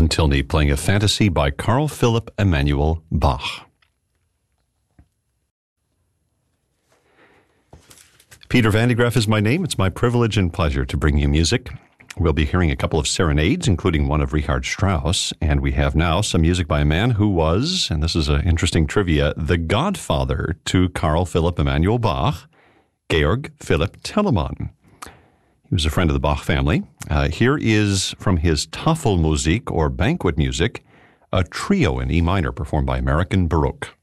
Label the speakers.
Speaker 1: Alan Tilney playing a fantasy by Carl Philipp Emanuel Bach. Peter Van de Graaff is my name. It's my privilege and pleasure to bring you music. We'll be hearing a couple of serenades, including one of Richard Strauss, and we have now some music by a man who was, and this is an interesting trivia, the godfather to Carl Philipp Emanuel Bach, Georg Philipp Telemann. He was a friend of the Bach family. Here is from his Tafelmusik, or banquet music, a trio in E minor performed by American Baroque.